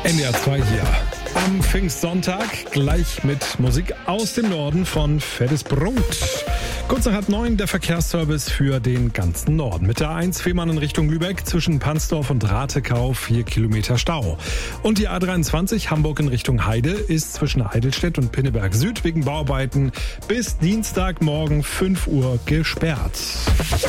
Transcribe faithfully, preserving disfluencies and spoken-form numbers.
N D R zwei hier. Am Pfingstsonntag gleich mit Musik aus dem Norden von Fettes Brot. Kurz nach halb neun der Verkehrsservice für den ganzen Norden. Mit der A eins Fehmarn in Richtung Lübeck zwischen Pansdorf und Ratekau vier Kilometer Stau. Und die A dreiundzwanzig Hamburg in Richtung Heide ist zwischen Heidelstedt und Pinneberg Süd wegen Bauarbeiten bis Dienstagmorgen fünf Uhr gesperrt.